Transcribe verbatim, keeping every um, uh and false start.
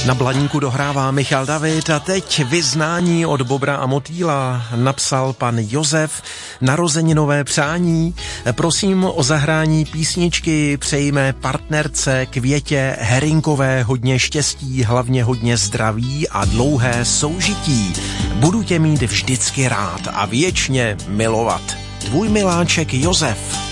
Na Blaníku dohrává Michal David a teď vyznání od Bobra a Motýla. Napsal pan Josef narozeninové přání. Prosím o zahrání písničky, přejme partnerce Květě Herinkové hodně štěstí, hlavně hodně zdraví a dlouhé soužití. Budu tě mít vždycky rád a věčně milovat. Tvůj miláček Josef.